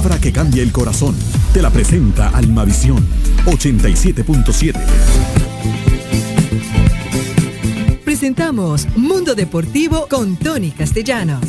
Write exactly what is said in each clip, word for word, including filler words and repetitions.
palabra que cambia el corazón. Te la presenta Almavisión ochenta y siete punto siete. Presentamos Mundo Deportivo con Tony Castellanos.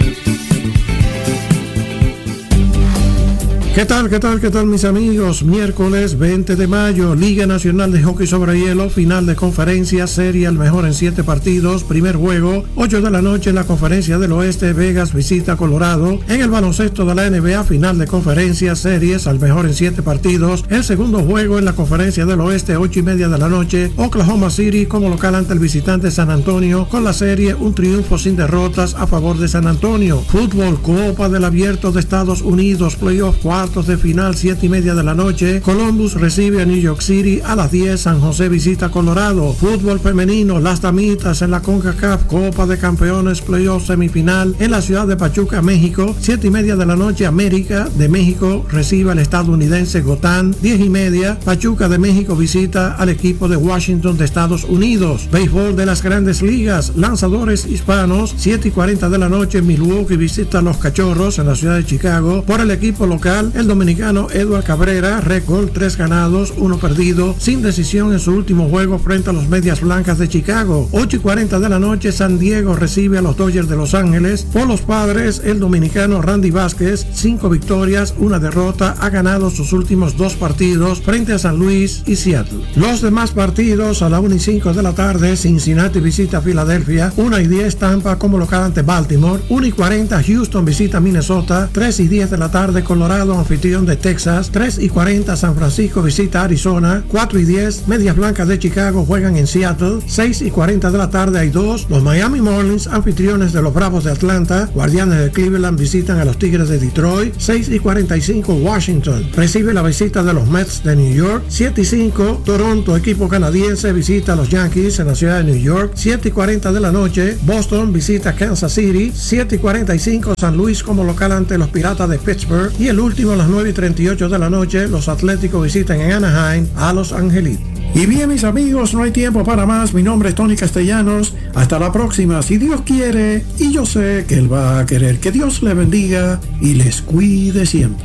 ¿Qué tal, qué tal, qué tal mis amigos? Miércoles veinte de mayo, Liga Nacional de Hockey sobre Hielo, final de conferencia, serie al mejor en siete partidos, primer juego, ocho de la noche en la Conferencia del Oeste, Vegas visita Colorado. En el baloncesto de la N B A, final de conferencia, series al mejor en siete partidos, el segundo juego en la Conferencia del Oeste, ocho y media de la noche, Oklahoma City como local ante el visitante San Antonio, con la serie un triunfo sin derrotas a favor de San Antonio. Fútbol, Copa del Abierto de Estados Unidos, playoff cuartos de final, siete y media de la noche, Columbus recibe a New York City, a las diez San José visita Colorado. Fútbol femenino, las damitas en la CONCACAF Copa de Campeones playoff semifinal en la ciudad de Pachuca, México, siete y media de la noche, América de México recibe al estadounidense Gotán, diez y media, Pachuca de México visita al equipo de Washington de Estados Unidos. Béisbol de las Grandes Ligas, lanzadores hispanos, siete y cuarenta de la noche, Milwaukee visita a los Cachorros en la ciudad de Chicago. Por el equipo local, el dominicano Edward Cabrera, récord tres ganados, uno perdido, sin decisión en su último juego frente a los Medias Blancas de Chicago. ocho y cuarenta de la noche, San Diego recibe a los Dodgers de Los Ángeles. Por los Padres, el dominicano Randy Vázquez, cinco victorias, una derrota, ha ganado sus últimos dos partidos frente a San Luis y Seattle. Los demás partidos, a la una y cinco de la tarde, Cincinnati visita a Filadelfia, una y diez Tampa como local ante Baltimore, una y cuarenta Houston visita Minnesota, tres y diez de la tarde Colorado anfitrión de Texas, tres y cuarenta San Francisco visita Arizona, cuatro y diez Medias Blancas de Chicago juegan en Seattle, seis y cuarenta de la tarde hay dos, los Miami Marlins anfitriones de los Bravos de Atlanta, Guardianes de Cleveland visitan a los Tigres de Detroit, seis y cuarenta y cinco Washington recibe la visita de los Mets de New York, siete y cinco Toronto, equipo canadiense, visita a los Yankees en la ciudad de New York, siete y cuarenta de la noche Boston visita Kansas City, siete y cuarenta y cinco San Luis como local ante los Piratas de Pittsburgh, y el último a las nueve y treinta y ocho de la noche, los Atléticos visitan en Anaheim a los Angelitos. Y bien, mis amigos, no hay tiempo para más. Mi nombre es Tony Castellanos. Hasta la próxima, si Dios quiere, y yo sé que Él va a querer. Que Dios le bendiga y les cuide siempre.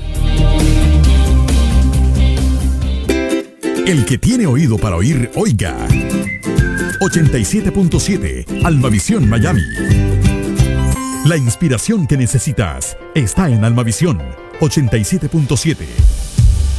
El que tiene oído para oír, oiga. ochenta y siete punto siete, Almavisión Miami. La inspiración que necesitas está en Almavisión ochenta y siete punto siete.